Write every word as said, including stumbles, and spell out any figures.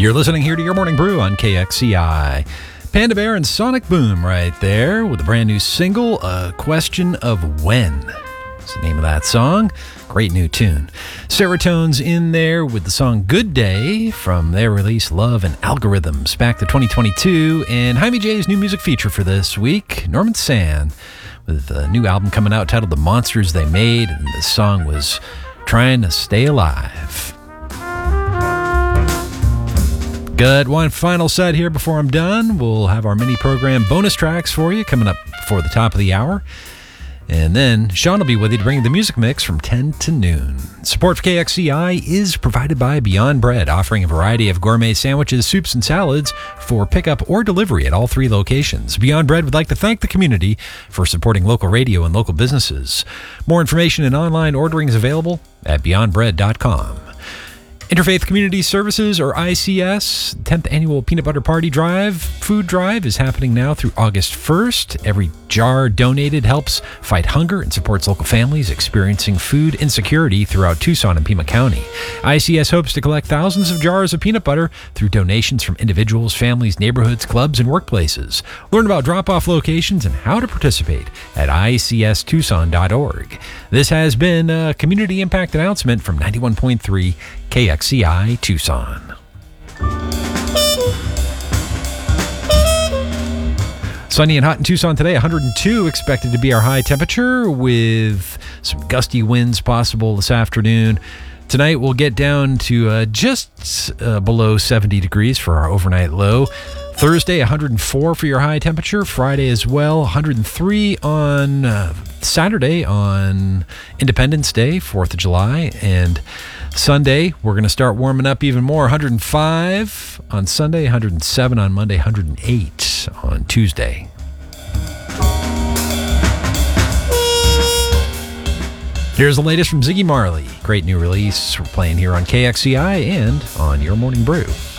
You're listening here to Your Morning Brew on K X C I. Panda Bear and Sonic Boom right there with a brand new single, A Question of When. That's the name of that song. Great new tune. Serotone's in there with the song Good Day from their release Love and Algorithms back to twenty twenty-two. And Jaime J's new music feature for this week, Norman Sand, with a new album coming out titled The Monsters They Made. And the song was Trying to Stay Alive. Good. One final set here before I'm done. We'll have our mini program bonus tracks for you coming up before the top of the hour. And then Sean will be with you to bring you the music mix from ten to noon. Support for K X C I is provided by Beyond Bread, offering a variety of gourmet sandwiches, soups, and salads for pickup or delivery at all three locations. Beyond Bread would like to thank the community for supporting local radio and local businesses. More information and online ordering is available at beyond bread dot com. Interfaith Community Services, or I C S, tenth Annual Peanut Butter Party Drive, Food Drive, is happening now through August first. Every jar donated helps fight hunger and supports local families experiencing food insecurity throughout Tucson and Pima County. I C S hopes to collect thousands of jars of peanut butter through donations from individuals, families, neighborhoods, clubs, and workplaces. Learn about drop-off locations and how to participate at I C S tucson dot org. This has been a community impact announcement from ninety-one point three K X C I Tucson. Sunny and hot in Tucson today, one hundred two expected to be our high temperature with some gusty winds possible this afternoon. Tonight we'll get down to uh, just uh, below seventy degrees for our overnight low. Thursday, one hundred four for your high temperature. Friday as well, one hundred three on uh, Saturday on Independence Day, fourth of July. And Sunday, we're going to start warming up even more. one hundred five on Sunday, one hundred seven on Monday, one hundred eight on Tuesday. Here's the latest from Ziggy Marley. Great new release we're playing here on K X C I and on Your Morning Brew.